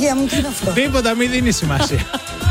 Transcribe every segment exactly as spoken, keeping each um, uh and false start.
Παναγία μου, τι είναι αυτό? Τίποτα, μην δίνει σημασία.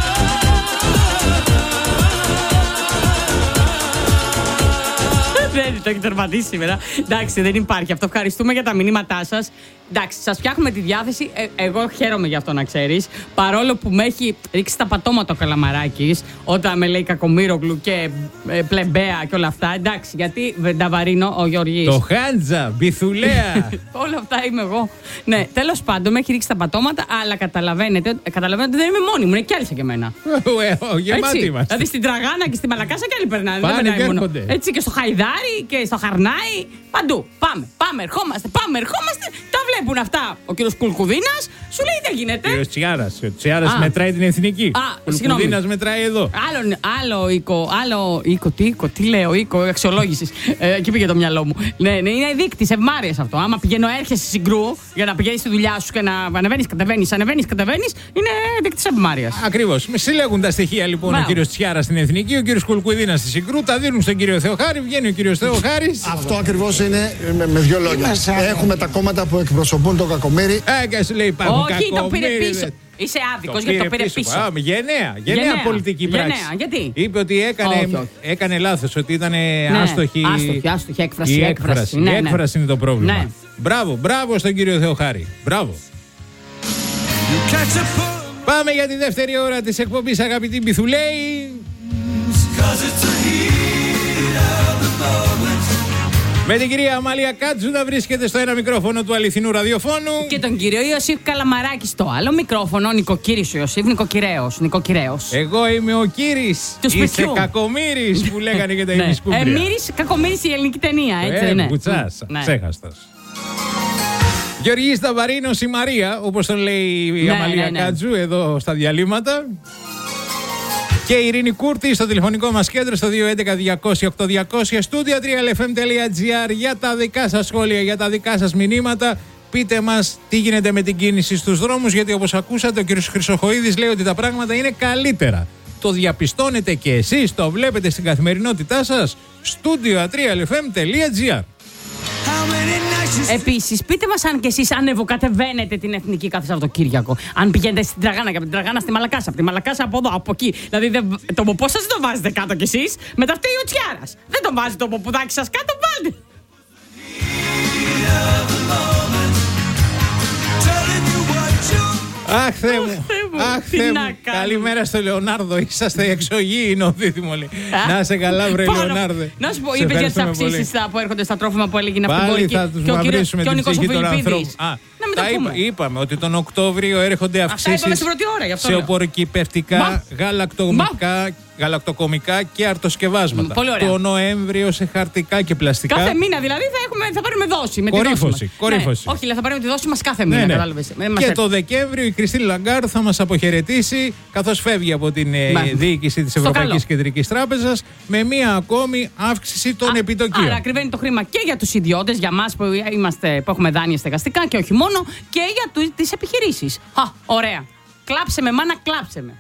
Δεν το έχει τερματίσει σήμερα. Εντάξει, δεν υπάρχει αυτό. Ευχαριστούμε για τα μηνύματά σας. Εντάξει, σας φτιάχνουμε τη διάθεση. Ε, εγώ χαίρομαι γι' αυτό, να ξέρεις. Παρόλο που με έχει ρίξει τα πατώματα ο Καλαμαράκης όταν με λέει Κακομοίρογλου και ε, πλεμπέα και όλα αυτά. Εντάξει, γιατί Βενταβαρίνο, ο Γεωργής. Το Χάντζα, Μπιθουλέα. Όλα αυτά είμαι εγώ. Ναι, τέλος πάντων, με έχει ρίξει τα πατώματα, αλλά καταλαβαίνετε, καταλαβαίνετε ότι δεν είμαι μόνη μου. Είναι κι άλλοι σαν και εμένα. Γεμάτοι είμαστε. Δηλαδή στην Τραγάνα και στη Μαλακάσα κι άλλοι περνάνε. Πάνε δεν περνάει και μόνο. έρχονται. Έτσι και στο Χαϊδάρι και στο Χαρνάι. Παντού. Πάμε, πάμε, ερχόμαστε, πάμε, ερχόμαστε. Τα βλέπουν αυτά. Ο κύριος Κουλκουδίνας σου λέει τι γίνεται. Ο κύριος Τσιάρας. Ο Τσιάρας μετράει την εθνική. Ο Κουλκουδίνας μετράει εδώ. Άλλο, άλλο οίκο, άλλο οίκο, τι οίκο, τι λέω, οίκο αξιολόγησης. Ε, εκεί πήγε το μυαλό μου. Ναι, ναι, είναι δείκτης ευμάρειας αυτό. Άμα πηγαίνω, έρχεσαι συγκρού για να πηγαίνεις στη δουλειά σου και να ανεβαίνεις, κατεβαίνεις, ανεβαίνεις, κατεβαίνεις, είναι δείκτης ευμάρειας. Ακριβώς. Με συλλέγουν τα στοιχεία λοιπόν. Μάω. Ο κύριος Τσιάρας στην εθνική, ο κύριος Κουλκουδίνας στη συγκρού, τα δίνουν στον κύριο Θεοχάρη, βγαίνει ο κύριος Θεοχάρης. Αυτό ακριβώς είναι με, με δύο λόγια. Έχουμε τα κόμματα που εκπροσωπούν το κακομοίρι. Ε, και σου λέει υπάρχουν κακομοίρι. Όχι, το πήρε πίσω. Δε... Είσαι άδικος γιατί το πήρε πίσω. πίσω. Α, γενναία, γενναία, γενναία πολιτική πράξη. Γενναία, γιατί? Είπε ότι έκανε, όχι, όχι. έκανε λάθος, ότι ήταν ναι, άστοχη. Άστοχη, άστοχη έκφραση. Η έκφραση, έκφραση, ναι, η έκφραση ναι. είναι το πρόβλημα. Ναι. Μπράβο, μπράβο στον κύριο Θεοχάρη. Μπράβο. Πάμε για τη δεύτερη ώρα της εκπομπής, αγαπητοί Μπιθουλέοι. Με την κυρία Αμάλια Κάτζου να βρίσκεται στο ένα μικρόφωνο του αληθινού ραδιοφώνου. Και τον κύριο Ιωσήφ Καλαμαράκη στο άλλο μικρόφωνο. Νοικοκύρης ο Ιωσήφ, νοικοκυρέος. Νοικοκυρέος. Εγώ είμαι ο Κύρις. Είσαι Κακομοίρης που λέγανε και τα ναι. ημισκούμπρια. Ε, Μύρης, Κακομοίρης η ελληνική ταινία, έτσι ε, δεν είναι? Κουτσάς, ναι. Ξέχαστος. Γεωργής Σταβαρίνος η Μαρία, όπως τον λέει η ναι, Αμαλία ναι, ναι. Κάτζου εδώ στα διαλύματα. Και η Ειρήνη Κούρτη στο τηλεφωνικό μας κέντρο στο δύο έντεκα διακόσια οκτώ διακόσια στούντιο τρία ελ εφ εμ τελεία τζι άρ για τα δικά σας σχόλια, για τα δικά σας μηνύματα. Πείτε μας τι γίνεται με την κίνηση στους δρόμους, γιατί όπως ακούσατε ο κ. Χρυσοχοΐδης λέει ότι τα πράγματα είναι καλύτερα. Το διαπιστώνετε και εσείς, το βλέπετε στην καθημερινότητά σας. στούντιο τρία ελ εφ εμ τελεία τζι άρ. Επίσης, πείτε μας αν και εσείς ανεβοκατεβαίνετε την εθνική κάθε Σαββατοκύριακο. Αν πηγαίνετε στην Τραγάνα και από την Τραγάνα στη Μαλακάσα, από τη Μαλακάσα από εδώ, από εκεί. Δηλαδή, δεν, το ποπό σας δεν το βάζετε κάτω κι εσείς. Μετά φταίει ο Τσιάρας. Δεν το βάζετε το ποπουδάκι σας κάτω, βάλτε. Αχ, Θεέ μου. Αχ, Θεέ μου. Καλημέρα στο Λεωνάρδο. Είσαστε εξωγήινο, δίδυμο. Να σε καλά, βρε Λεωνάρδε. Να σου πω, είπες για τις αυξήσεις που έρχονται στα τρόφιμα που έλεγε αυτή την πόλη. Πάλι θα τους μαυρίσουμε την ψυχή των ανθρώπων. Είπαμε ότι τον Οκτώβριο έρχονται αυξήσεις σε οπωροκυπευτικά, γαλακτοκομικά, γαλακτοκομικά και αρτοσκευάσματα. Το Νοέμβριο σε χαρτικά και πλαστικά. Κάθε μήνα δηλαδή θα, έχουμε, θα πάρουμε δόση. Με κορύφωση. Τη κορύφωση. Ναι, όχι, θα πάρουμε τη δόση μας κάθε μήνα. Ναι, ναι. Και το Δεκέμβριο η Κριστίν Λαγκάρ θα μας αποχαιρετήσει, καθώς φεύγει από την Μα. διοίκηση της Ευρωπαϊκής Κεντρικής Τράπεζας, με μία ακόμη αύξηση των Α, επιτοκίων. Άρα ακριβένει το χρήμα και για τους ιδιώτες, για μας που, είμαστε, που έχουμε δάνεια στεγαστικά και όχι μόνο, και για τις επιχειρήσεις. Χα, ωραία. Κλάψε με, μάνα, κλάψε με.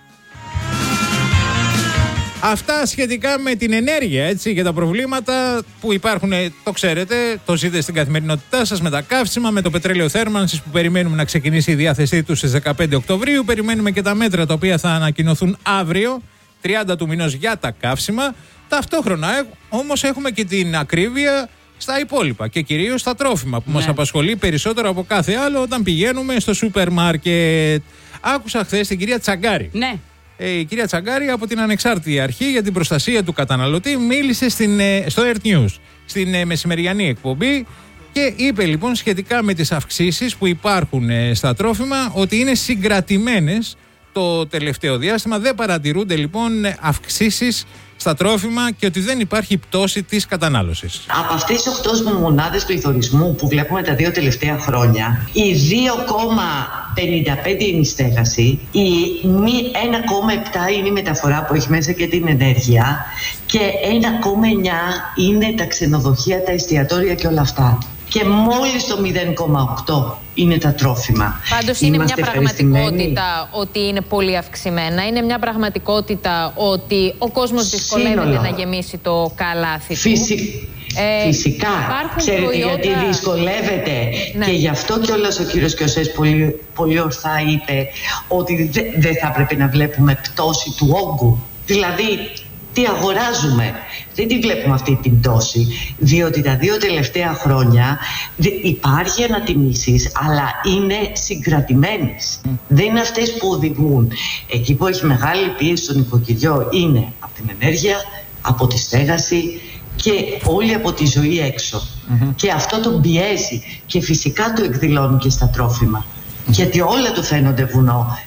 Αυτά σχετικά με την ενέργεια, έτσι, και τα προβλήματα που υπάρχουν, το ξέρετε, το ζείτε στην καθημερινότητά σας με τα καύσιμα, με το πετρέλαιο θέρμανσης που περιμένουμε να ξεκινήσει η διάθεσή του στις δεκαπέντε Οκτωβρίου. Περιμένουμε και τα μέτρα τα οποία θα ανακοινωθούν αύριο, τριάντα του μηνός, για τα καύσιμα. Ταυτόχρονα όμως έχουμε και την ακρίβεια στα υπόλοιπα και κυρίως στα τρόφιμα που ναι. μας απασχολεί περισσότερο από κάθε άλλο όταν πηγαίνουμε στο σούπερ μάρκετ. Άκουσα χθες την κυρία Τσαγκάρη. Ναι. Ε, η κυρία Τσαγκάρη από την Ανεξάρτητη Αρχή για την Προστασία του Καταναλωτή μίλησε στην, στο Earth News στην ε, μεσημεριανή εκπομπή και είπε λοιπόν σχετικά με τις αυξήσεις που υπάρχουν ε, στα τρόφιμα ότι είναι συγκρατημένες το τελευταίο διάστημα. Δεν παρατηρούνται λοιπόν αυξήσεις στα τρόφιμα και ότι δεν υπάρχει πτώση της κατανάλωσης. Από αυτές τις οκτώ μονάδες πληθωρισμού που βλέπουμε τα δύο τελευταία χρόνια, η δύο κόμμα πενήντα πέντε είναι η στέγαση, η ένα κόμμα επτά είναι η μεταφορά που έχει μέσα και την ενέργεια και ένα κόμμα εννιά είναι τα ξενοδοχεία, τα εστιατόρια και όλα αυτά. Και μόλις το μηδέν κόμμα οκτώ είναι τα τρόφιμα. Πάντως είναι μια πραγματικότητα ότι είναι πολύ αυξημένα. Είναι μια πραγματικότητα ότι ο κόσμος δυσκολεύεται να γεμίσει το καλάθι του. Φυσι... Ε, Φυσικά. Ξέρετε προϊόντα... γιατί δυσκολεύεται. Ναι. Και γι' αυτό κιόλας ο κύριος Κιωσές πολύ, πολύ ορθά είπε ότι δεν δε θα πρέπει να βλέπουμε πτώση του όγκου. Δηλαδή, τι αγοράζουμε. Δεν τη βλέπουμε αυτή την πτώση, διότι τα δύο τελευταία χρόνια υπάρχει ανατιμήσεις, αλλά είναι συγκρατημένες. Mm. Δεν είναι αυτές που οδηγούν. Εκεί που έχει μεγάλη πίεση στο νοικοκυριό είναι από την ενέργεια, από τη στέγαση και όλη από τη ζωή έξω. Mm-hmm. Και αυτό τον πιέζει και φυσικά το εκδηλώνει και στα τρόφιμα. Mm-hmm. Γιατί όλα του φαίνονται βουνό.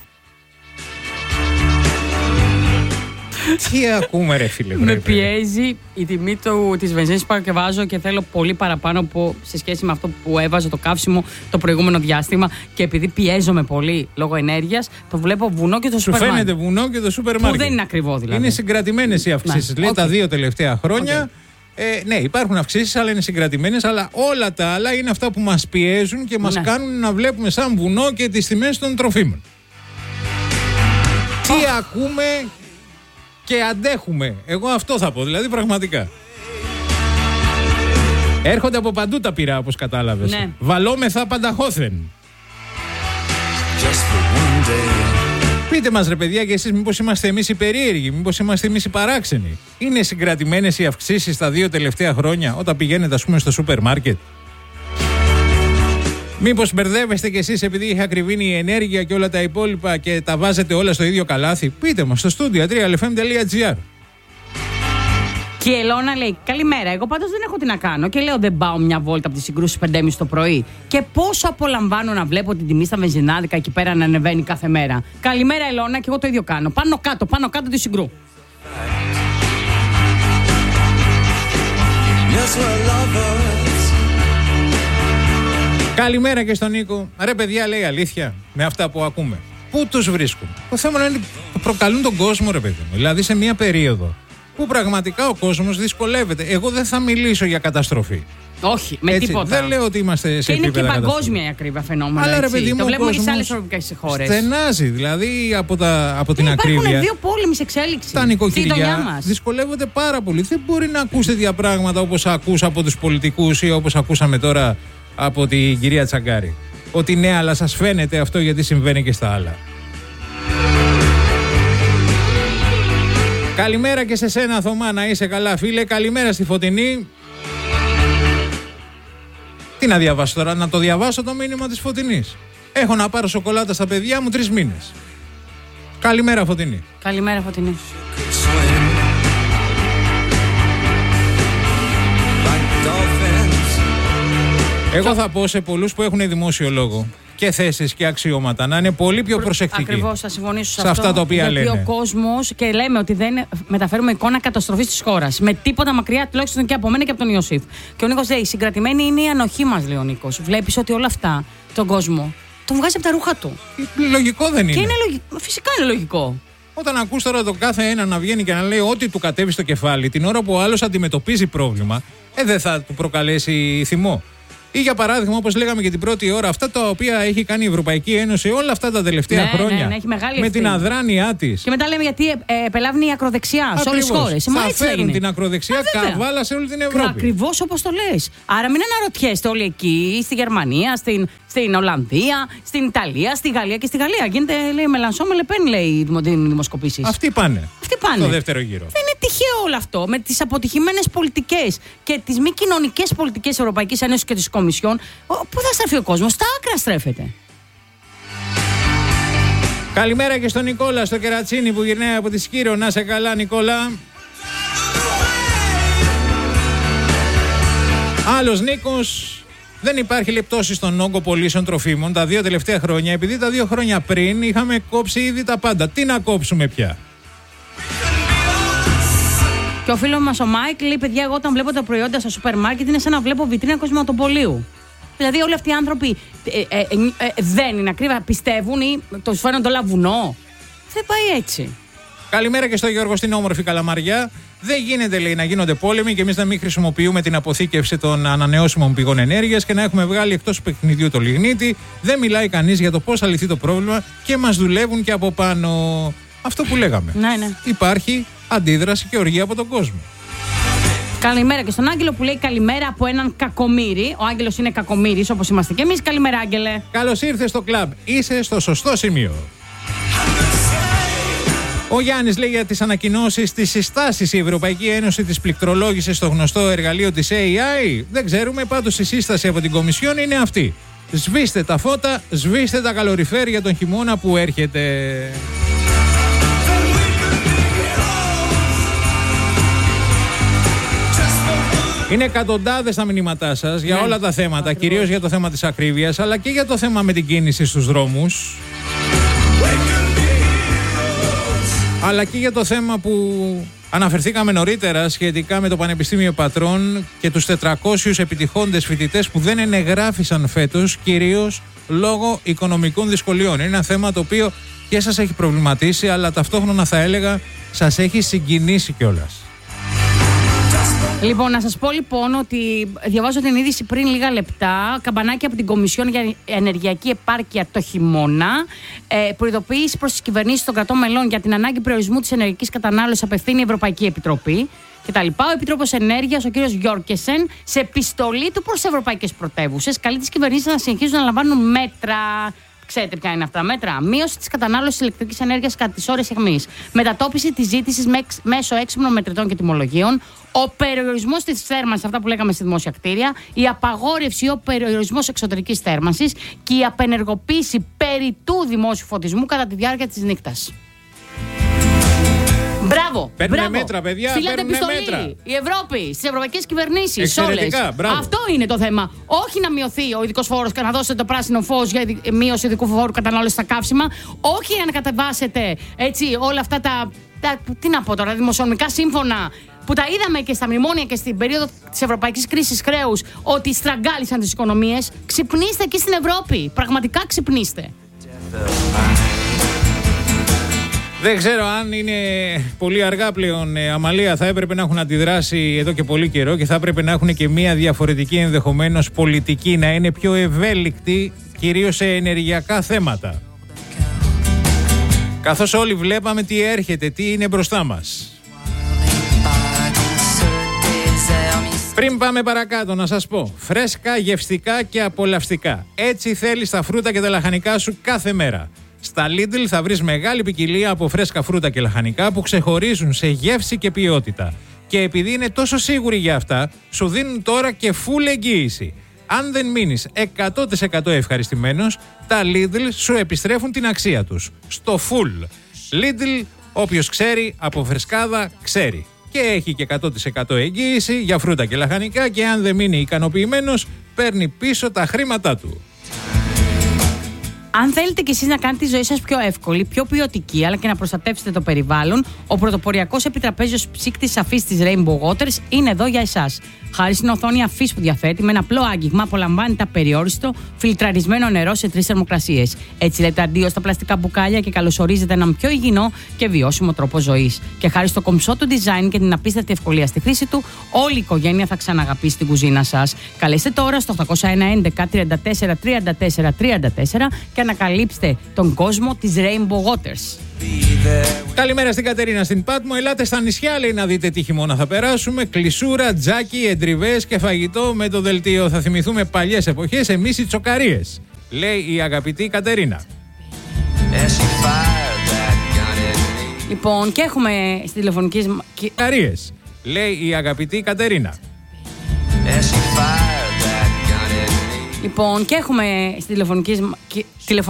Τι ακούμε ρε φίλε. Με πιέζει η τιμή του, της βενζίνης που και βάζω και θέλω πολύ παραπάνω από, σε σχέση με αυτό που έβαζε το καύσιμο το προηγούμενο διάστημα και επειδή πιέζομαι πολύ λόγω ενέργειας, το βλέπω βουνό και το σούπερ μάρκετ. Σου φαίνεται βουνό και το σούπερ μάρκετ. Που δεν είναι ακριβό δηλαδή. Είναι συγκρατημένες οι αυξήσεις. Ναι. Λέει okay. τα δύο τελευταία χρόνια. Okay. Ε, ναι, υπάρχουν αυξήσεις, αλλά είναι συγκρατημένες. Αλλά όλα τα άλλα είναι αυτά που μας πιέζουν και μας ναι. κάνουν να βλέπουμε σαν βουνό και τις τιμές των τροφίμων. Τι oh. ακούμε και αντέχουμε. Εγώ αυτό θα πω, δηλαδή πραγματικά. Έρχονται από παντού τα πυρά, όπως κατάλαβες. Ναι. Βαλόμεθα πανταχώθεν. Πείτε μας ρε παιδιά και εσείς μήπως είμαστε εμείς οι περίεργοι, μήπως είμαστε εμείς οι παράξενοι. Είναι συγκρατημένες οι αυξήσεις τα δύο τελευταία χρόνια όταν πηγαίνετε ας πούμε στο σούπερ μάρκετ. Μήπως μπερδεύεστε κι εσείς επειδή έχει ακριβήνει η ενέργεια και όλα τα υπόλοιπα και τα βάζετε όλα στο ίδιο καλάθι. Πείτε μας στο στούντιο τρία ελ εφ εμ τελεία τζι άρ. Και η Ελώνα λέει: καλημέρα. Εγώ πάντως δεν έχω τι να κάνω. Και λέω: δεν πάω μια βόλτα από τις συγκρούσεις πέντε και μισή το πρωί. Και πόσο απολαμβάνω να βλέπω την τιμή στα βενζινάδικα εκεί πέρα να ανεβαίνει κάθε μέρα. Καλημέρα, Ελώνα, και εγώ το ίδιο κάνω. Πάνω κάτω, πάνω κάτω τη συγκρού. Καλημέρα και στον Νίκο. Ρε παιδιά, λέει αλήθεια με αυτά που ακούμε. Πού τους βρίσκουν. Το θέμα είναι ότι προκαλούν τον κόσμο, ρε παιδί μου. Δηλαδή σε μια περίοδο που πραγματικά ο κόσμος δυσκολεύεται. Εγώ δεν θα μιλήσω για καταστροφή. Όχι, με έτσι, τίποτα. Δεν λέω ότι είμαστε σε και επίπεδα. Και είναι και παγκόσμια η ακρίβεια φαινόμενα. Αλλά, ρε παιδί μου, το βλέπουμε και σε άλλες ευρωπαϊκές χώρες. Στενάζει δηλαδή από, τα, από την υπάρχουν ακρίβεια. Υπάρχουν δύο πόλεμοι σε εξέλιξη. Τα νοικοκυριά δυσκολεύονται πάρα πολύ. Δεν μπορεί να ακούς τέτοια πράγματα όπως ακούς από τους πολιτικούς ή όπως ακούσαμε τώρα από την κυρία Τσαγκάρη. Ότι ναι, αλλά σας φαίνεται αυτό γιατί συμβαίνει και στα άλλα. Καλημέρα και σε σένα Θωμά, να είσαι καλά φίλε. Καλημέρα στη Φωτεινή. Τι να διαβάσω τώρα, να το διαβάσω το μήνυμα της Φωτεινής. Έχω να πάρω σοκολάτα στα παιδιά μου τρεις μήνες. Καλημέρα Φωτεινή. Καλημέρα Φωτεινή. Εγώ θα πω σε πολλούς που έχουν δημόσιο λόγο και θέσεις και αξιώματα να είναι πολύ πιο προσεκτικοί. Ακριβώς, θα συμφωνήσω σε, σε αυτό, αυτά τα οποία γιατί λένε. Γιατί ο κόσμος, και λέμε ότι δεν μεταφέρουμε εικόνα καταστροφής της χώρας. Με τίποτα μακριά, τουλάχιστον και από μένα και από τον Ιωσήφ. Και ο Νίκος λέει: συγκρατημένη είναι η ανοχή μας, λέει ο Νίκος. Βλέπεις ότι όλα αυτά τον κόσμο τον βγάζει από τα ρούχα του. Λογικό δεν είναι. Και είναι λογικό. Φυσικά είναι λογικό. Όταν ακούς τώρα το κάθε ένα να βγαίνει και να λέει ό,τι του κατέβει στο κεφάλι, την ώρα που ο άλλος αντιμετωπίζει πρόβλημα, ε, δεν θα του προκαλέσει θυμό. Ή για παράδειγμα, όπως λέγαμε και την πρώτη ώρα, αυτά τα οποία έχει κάνει η Ευρωπαϊκή Ένωση όλα αυτά τα τελευταία ναι, χρόνια. Ναι, ναι, έχει μεγάλη με ευθύνη. την αδράνειά της. Και μετά λέμε γιατί ε, επελάβνει η ακροδεξιά σε όλες τις χώρες. Θα φέρουν είναι. την ακροδεξιά Α, καβάλα σε όλη την Ευρώπη. Ακριβώς όπως το λες. Άρα μην αναρωτιέστε όλοι εκεί, στη Γερμανία, στην, στην Ολλανδία, στην Ιταλία, στη Γαλλία και στη Γαλλία. Γίνεται, λέει, Μελανσό με Λεπέν, λέει οι δημοσκοπήσεις. Αυτοί πάνε. Αυτοί πάνε. Στο δεύτερο γύρο. Δεν είναι τυχαίο όλο αυτό. Με τις αποτυχημένες πολιτικές και τις μη κοινωνικές πολιτικές της Ευρωπαϊκής Ένωσης και της Κομισιόν. Πού θα στραφεί ο κόσμος, στα άκρα στρέφεται. Καλημέρα και στον Νικόλα, στο Κερατσίνι που γυρνάει από τη Σκύρο. Να σε καλά, Νικόλα. Άλλος Νίκος. Δεν υπάρχει λεπτώση στον όγκο πωλήσεων τροφίμων τα δύο τελευταία χρόνια, επειδή τα δύο χρόνια πριν είχαμε κόψει ήδη τα πάντα. Τι να κόψουμε πια. Και ο φίλος μας ο Μάικλ λέει: παιδιά, εγώ όταν βλέπω τα προϊόντα στο σούπερ μάρκετ είναι σαν να βλέπω βιτρίνα κοσματοπολίου. Δηλαδή, όλοι αυτοί οι άνθρωποι ε, ε, ε, ε, δεν είναι ακρίβεια, πιστεύουν ή το φαίνονται όλα βουνό. Δεν πάει έτσι. Καλημέρα και στο Γιώργο στην όμορφη Καλαμαριά. Δεν γίνεται, λέει, να γίνονται πόλεμοι και εμείς να μην χρησιμοποιούμε την αποθήκευση των ανανεώσιμων πηγών ενέργειας και να έχουμε βγάλει εκτός παιχνιδιού το λιγνίτη. Δεν μιλάει κανείς για το πώς θα λυθεί το πρόβλημα και μας δουλεύουν και από πάνω. Αυτό που λέγαμε. Ναι, ναι. Υπάρχει αντίδραση και οργή από τον κόσμο. Καλημέρα και στον Άγγελο που λέει καλημέρα από έναν κακομοίρη. Ο Άγγελος είναι κακομοίρης όπως είμαστε και εμείς. Καλημέρα, Άγγελε. Καλώς ήρθες στο κλαμπ. Είσαι στο σωστό σημείο. Ο Γιάννης λέει για τις ανακοινώσεις, τις συστάσεις η Ευρωπαϊκή Ένωση της πληκτρολόγησε στο γνωστό εργαλείο της έι άι. Δεν ξέρουμε, πάντως η σύσταση από την Κομισιόν είναι αυτή. Σβήστε τα φώτα, σβήστε τα καλοριφέρ για τον χειμώνα που έρχεται. Είναι εκατοντάδες τα μηνύματά σας για όλα τα θέματα, κυρίως για το θέμα της ακρίβειας, αλλά και για το θέμα με την κίνηση στους δρόμους. Αλλά και για το θέμα που αναφερθήκαμε νωρίτερα σχετικά με το Πανεπιστήμιο Πατρών και τους τετρακόσιους επιτυχώντες φοιτητές που δεν ενεγράφησαν φέτος, κυρίως λόγω οικονομικών δυσκολιών. Είναι ένα θέμα το οποίο και σας έχει προβληματίσει, αλλά ταυτόχρονα θα έλεγα σας έχει συγκινήσει κιόλας. Λοιπόν, να σας πω λοιπόν ότι διαβάζω την είδηση πριν λίγα λεπτά. Καμπανάκι από την Κομισιόν για Ενεργειακή Επάρκεια το χειμώνα. Ε, προειδοποίηση προς τις κυβερνήσεις των κρατών μελών για την ανάγκη περιορισμού της ενεργειακής κατανάλωσης απευθύνει η Ευρωπαϊκή Επιτροπή κτλ. Ο Επίτροπος Ενέργειας, ο κ. Γιόρκεσεν, σε επιστολή του προς ευρωπαϊκές πρωτεύουσες, καλεί τις κυβερνήσεις να συνεχίζουν να λαμβάνουν μέτρα. Ξέρετε ποια είναι αυτά τα μέτρα? Μείωση της κατανάλωσης ηλεκτρικής ενέργειας κατά τις ώρες αιχμής. Μετατόπιση της ζήτησης μέσω έξυπνων μετρητών και τιμολογίων. Ο περιορισμός της θέρμανσης, αυτά που λέγαμε στη δημόσια κτίρια. Η απαγόρευση ή ο περιορισμός εξωτερικής θέρμανσης. Και η απενεργοποίηση περί του δημόσιου φωτισμού κατά τη διάρκεια της νύχτας. Μπράβο! Παίρνουμε μέτρα, παιδιά. Στείλατε επιστολή. Μέτρα. Η Ευρώπη, στις ευρωπαϊκές κυβερνήσεις, όλες. Μπράβο. Αυτό είναι το θέμα. Όχι να μειωθεί ο ειδικός φόρος και να δώσετε το πράσινο φως για μείωση ειδικού φόρου κατανάλωσης στα καύσιμα. Όχι να κατεβάσετε έτσι όλα αυτά τα, τα. Τι να πω τώρα, δημοσιονομικά σύμφωνα που τα είδαμε και στα μνημόνια και στην περίοδο της ευρωπαϊκής κρίσης χρέους ότι στραγγάλισαν τις οικονομίες. Ξυπνήστε εκεί στην Ευρώπη. Πραγματικά ξυπνήστε. Δεν ξέρω αν είναι πολύ αργά πλέον, ε, Αμαλία. Θα έπρεπε να έχουν αντιδράσει εδώ και πολύ καιρό και θα έπρεπε να έχουν και μια διαφορετική ενδεχομένως πολιτική, να είναι πιο ευέλικτη, κυρίως σε ενεργειακά θέματα. Καθώς όλοι βλέπαμε τι έρχεται, τι είναι μπροστά μας. Πριν πάμε παρακάτω, να σας πω, φρέσκα, γευστικά και απολαυστικά. Έτσι θέλεις τα φρούτα και τα λαχανικά σου κάθε μέρα. Στα Lidl θα βρεις μεγάλη ποικιλία από φρέσκα φρούτα και λαχανικά που ξεχωρίζουν σε γεύση και ποιότητα. Και επειδή είναι τόσο σίγουροι για αυτά, σου δίνουν τώρα και full εγγύηση. Αν δεν μείνεις εκατό τοις εκατό ευχαριστημένος, τα Lidl σου επιστρέφουν την αξία τους. Στο full. Lidl, όποιος ξέρει, από φρεσκάδα ξέρει. Και έχει και εκατό τοις εκατό εγγύηση για φρούτα και λαχανικά και αν δεν μείνει ικανοποιημένος, παίρνει πίσω τα χρήματά του. Αν θέλετε κι εσείς να κάνετε τη ζωή σας πιο εύκολη, πιο ποιοτική, αλλά και να προστατεύσετε το περιβάλλον, ο πρωτοποριακός επιτραπέζιος ψύκτης αφής της Rainbow Waters είναι εδώ για εσάς. Χάρη στην οθόνη αφής που διαθέτει, με ένα απλό άγγιγμα απολαμβάνετε απεριόριστο φιλτραρισμένο νερό σε τρεις θερμοκρασίες. Έτσι λέτε αντίο στα πλαστικά μπουκάλια και καλωσορίζετε έναν πιο υγιεινό και βιώσιμο τρόπο ζωής. Και χάρη στο κομψό του design και την απίστευτη ευκολία στη χρήση του, όλη η οικογένεια θα ξαναγαπήσει την κουζίνα σας. Καλέστε τώρα στο οκτώ ένα ένα τριάντα τέσσερα τριάντα τέσσερα τριάντα τέσσερα και ανακαλύψτε τον κόσμο της Rainbow Waters. Καλημέρα στην Κατερίνα στην Πάτμο. Ελάτε στα νησιά, λέει, να δείτε τι χειμώνα θα περάσουμε. Κλεισούρα, τζάκι, εντριβές και φαγητό με το δελτίο. Θα θυμηθούμε παλιές εποχές, εμείς οι τσοκαρίες, λέει η αγαπητή Κατερίνα. Λοιπόν, και έχουμε στη τηλεφωνική. Τσοκαρίες, λέει η αγαπητή Κατερίνα. Λοιπόν, και έχουμε στη τηλεφωνική.